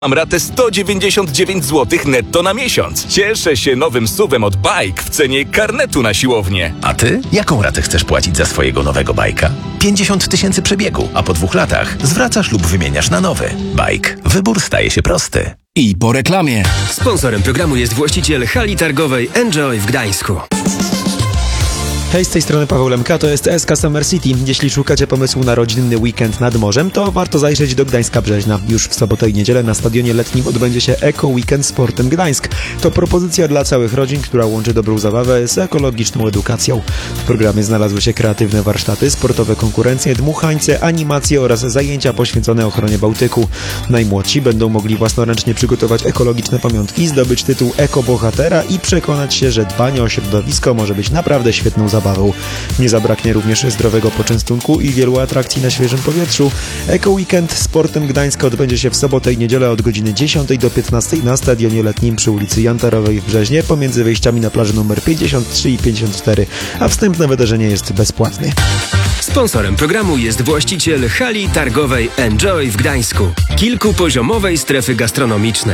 Mam ratę 199 zł netto na miesiąc. Cieszę się nowym SUV-em od Bike w cenie karnetu na siłownię. A ty? Jaką ratę chcesz płacić za swojego nowego bajka? 50 000 przebiegu, a po 2 latach zwracasz lub wymieniasz na nowy. Bike. Wybór staje się prosty. I po reklamie. Sponsorem programu jest właściciel hali targowej Enjoy w Gdańsku. Hej, z tej strony Paweł Lemka, to jest SK Summer City. Jeśli szukacie pomysłu na rodzinny weekend nad morzem, to warto zajrzeć do Gdańska Brzeźna. Już w sobotę i niedzielę na stadionie letnim odbędzie się Eco Weekend Sportem Gdańsk. To propozycja dla całych rodzin, która łączy dobrą zabawę z ekologiczną edukacją. W programie znalazły się kreatywne warsztaty, sportowe konkurencje, dmuchańce, animacje oraz zajęcia poświęcone ochronie Bałtyku. Najmłodsi będą mogli własnoręcznie przygotować ekologiczne pamiątki, zdobyć tytuł ekobohatera i przekonać się, że dbanie o środowisko może być naprawdę świetną zabawą. Nie zabraknie również zdrowego poczęstunku i wielu atrakcji na świeżym powietrzu. Eco Weekend Sportem Gdańska odbędzie się w sobotę i niedzielę od godziny 10 do 15 na stadionie letnim przy ulicy Jantarowej w Brzeźnie pomiędzy wejściami na plaży nr 53 i 54, a wstęp na wydarzenie jest bezpłatny. Sponsorem programu jest właściciel hali targowej Enjoy w Gdańsku, kilkupoziomowej strefy gastronomicznej.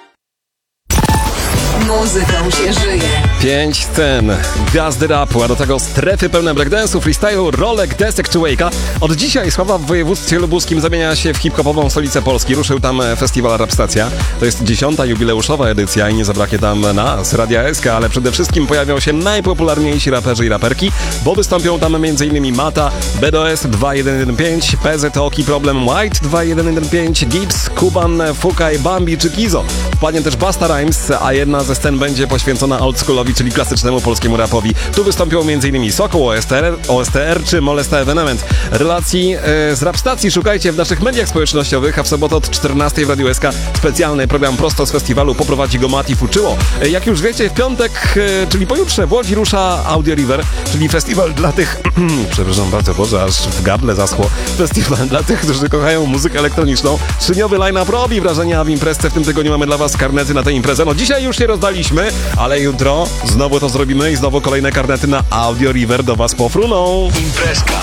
Muzyką się żyje. 5 scen, gwiazdy rapu, a do tego strefy pełne breakdance'u, freestylu, rolek, desek czy wake'a. Od dzisiaj sława w województwie lubuskim zamienia się w hip-hopową stolicę Polski. Ruszył tam festiwal Rap Stacja. To jest 10. jubileuszowa edycja i nie zabraknie tam nas, Radia SK, ale przede wszystkim pojawią się najpopularniejsi raperzy i raperki, bo wystąpią tam m.in. Mata, BDS 2115, PZ, Oki, Problem, White 2115, Gibbs, Kuban, Fukaj, Bambi czy Kizo. Wpadnie też Basta Rhymes, a jedna ze scen będzie poświęcona oldschoolowi, czyli klasycznemu polskiemu rapowi. Tu wystąpią m.in. Sokół, OSTR czy Molesta Evenement. Relacji z Rap Stacji szukajcie w naszych mediach społecznościowych, a w sobotę od 14 w Radiu SK specjalny program prosto z festiwalu poprowadzi go Mati Fuczyło. Jak już wiecie, w piątek, czyli pojutrze w Łodzi rusza Audio River, czyli festiwal dla tych... przepraszam bardzo, Boże, aż w gardle zaschło. Festiwal dla tych, którzy kochają muzykę elektroniczną. 3-dniowy line-up robi wrażenia, w imprezce w tym tygodniu mamy dla was karnety na tę imprezę. No dzisiaj już się rozdaliśmy, ale jutro znowu to zrobimy i znowu kolejne karnety na Audio River do was pofruną. Imprezka.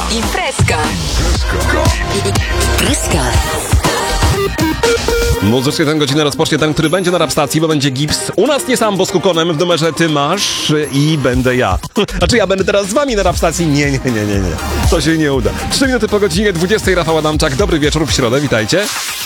Muzycznie tę godzinę rozpocznie ten, który będzie na Rap Stacji, bo będzie Gibbs. U nas nie sam, bo z Kukonem w numerze Ty masz i będę ja. Znaczy ja będę teraz z wami na Rap Stacji? Nie. To się nie uda. 3 minuty po godzinie 20. Rafał Adamczak. Dobry wieczór w środę, witajcie.